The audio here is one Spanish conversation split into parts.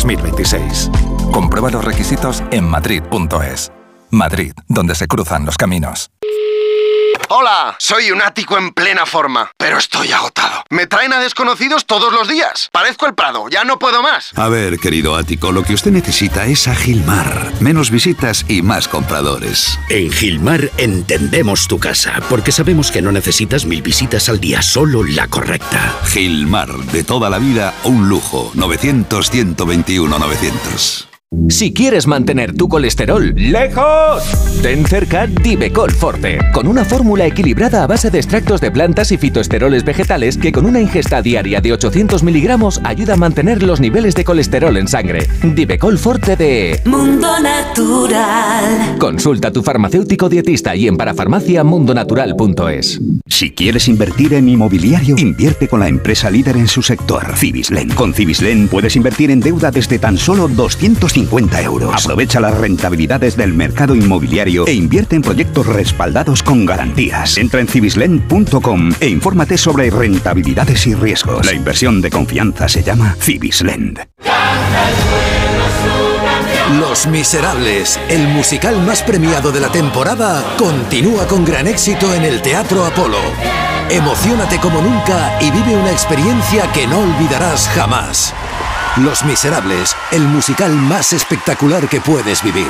2026. Comprueba los requisitos en madrid.es. Madrid, donde se cruzan los caminos. Hola, soy un ático en plena forma, pero estoy agotado. Me traen a desconocidos todos los días. Parezco el Prado, ya no puedo más. A ver, querido ático, lo que usted necesita es a Gilmar. Menos visitas y más compradores. En Gilmar entendemos tu casa, porque sabemos que no necesitas 1000 visitas al día, solo la correcta. Gilmar, de toda la vida, un lujo. 900-121-900. Si quieres mantener tu colesterol lejos, ten cerca Divecol Forte, con una fórmula equilibrada a base de extractos de plantas y fitoesteroles vegetales que con una ingesta diaria de 800 miligramos ayuda a mantener los niveles de colesterol en sangre. Divecol Forte de Mundo Natural. Consulta a tu farmacéutico dietista y en parafarmaciamundonatural.es. Si quieres invertir en inmobiliario, invierte con la empresa líder en su sector, Cibislen. Con Cibislen puedes invertir en deuda desde tan solo 250 €. Aprovecha las rentabilidades del mercado inmobiliario e invierte en proyectos respaldados con garantías. Entra en cibislen.com e infórmate sobre rentabilidades y riesgos. La inversión de confianza se llama Cibislen. Los Miserables, el musical más premiado de la temporada, continúa con gran éxito en el Teatro Apolo. Emociónate como nunca y vive una experiencia que no olvidarás jamás. Los Miserables, el musical más espectacular que puedes vivir.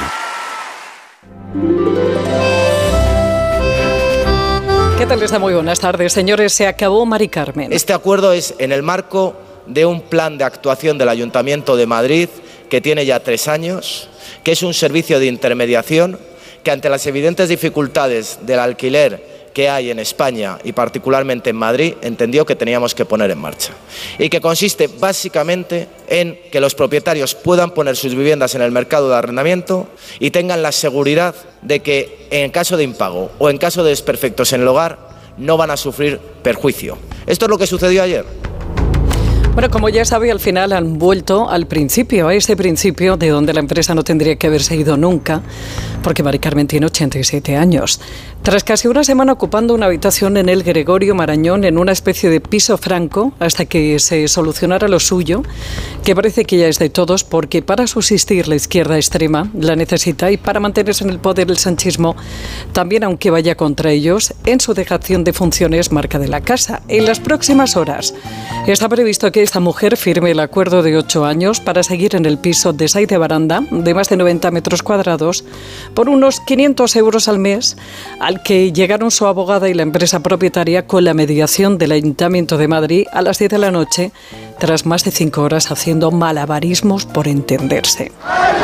¿Qué tal está? Muy buenas tardes, señores. Se acabó Mari Carmen. Este acuerdo es en el marco de un plan de actuación del Ayuntamiento de Madrid que tiene ya 3 años, que es un servicio de intermediación que ante las evidentes dificultades del alquiler que hay en España y particularmente en Madrid, entendió que teníamos que poner en marcha. Y que consiste básicamente en que los propietarios puedan poner sus viviendas en el mercado de arrendamiento y tengan la seguridad de que en caso de impago o en caso de desperfectos en el hogar no van a sufrir perjuicio. Esto es lo que sucedió ayer. Bueno, como ya sabe, al final han vuelto al principio, a ese principio de donde la empresa no tendría que haberse ido nunca, porque Mari Carmen tiene 87 años. Tras casi una semana ocupando una habitación en el Gregorio Marañón, en una especie de piso franco, hasta que se solucionara lo suyo, que parece que ya es de todos, porque para subsistir la izquierda extrema la necesita y para mantenerse en el poder el sanchismo, también aunque vaya contra ellos, en su dejación de funciones marca de la casa. En las próximas horas está previsto que esta mujer firme el acuerdo de 8 años para seguir en el piso de Saide Baranda, de más de 90 metros cuadrados, por unos 500 € al mes, al que llegaron su abogada y la empresa propietaria con la mediación del Ayuntamiento de Madrid a las 10 de la noche, tras más de 5 horas haciendo malabarismos por entenderse.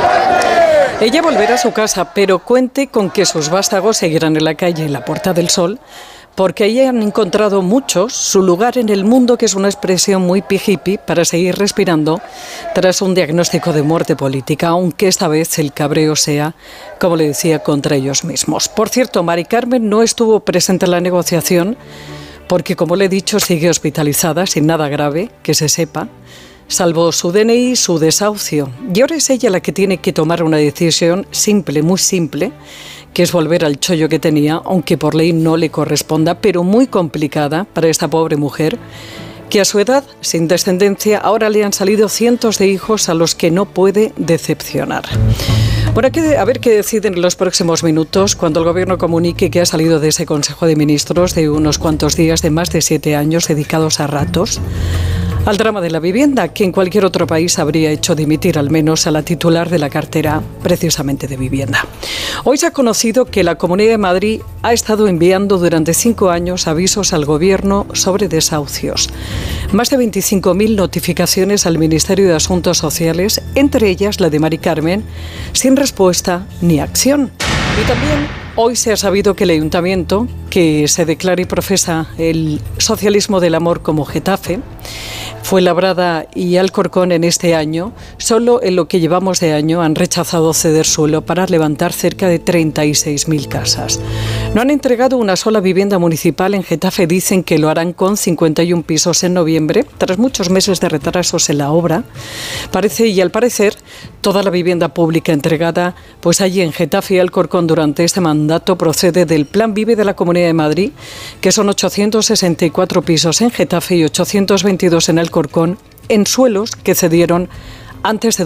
Ella volverá a su casa, pero cuente con que sus vástagos seguirán en la calle en la Puerta del Sol, porque ahí han encontrado muchos su lugar en el mundo, que es una expresión muy hippie para seguir respirando tras un diagnóstico de muerte política, aunque esta vez el cabreo sea, como le decía, contra ellos mismos. Por cierto, Mari Carmen no estuvo presente en la negociación porque, como le he dicho, sigue hospitalizada sin nada grave, que se sepa, salvo su DNI y su desahucio. Y ahora es ella la que tiene que tomar una decisión simple, muy simple, que es volver al chollo que tenía, aunque por ley no le corresponda, pero muy complicada para esta pobre mujer, que a su edad, sin descendencia, ahora le han salido cientos de hijos a los que no puede decepcionar. Bueno, a ver qué deciden en los próximos minutos cuando el Gobierno comunique que ha salido de ese Consejo de Ministros de unos cuantos días de más de 7 años dedicados a ratos al drama de la vivienda, que en cualquier otro país habría hecho dimitir al menos a la titular de la cartera precisamente de vivienda. Hoy se ha conocido que la Comunidad de Madrid ha estado enviando durante 5 años avisos al Gobierno sobre desahucios. Más de 25.000 notificaciones al Ministerio de Asuntos Sociales, entre ellas la de Mari Carmen, sin respuesta ni acción. Y también hoy se ha sabido que el Ayuntamiento, que se declara y profesa el socialismo del amor como Getafe, Fuenlabrada y Alcorcón en este año, solo en lo que llevamos de año han rechazado ceder suelo para levantar cerca de 36.000 casas. No han entregado una sola vivienda municipal. En Getafe dicen que lo harán con 51 pisos en noviembre, tras muchos meses de retrasos en la obra. Al parecer, toda la vivienda pública entregada pues allí en Getafe y Alcorcón durante este mandato procede del Plan Vive de la Comunidad de Madrid, que son 864 pisos en Getafe y 822 en Alcorcón, en suelos que cedieron antes de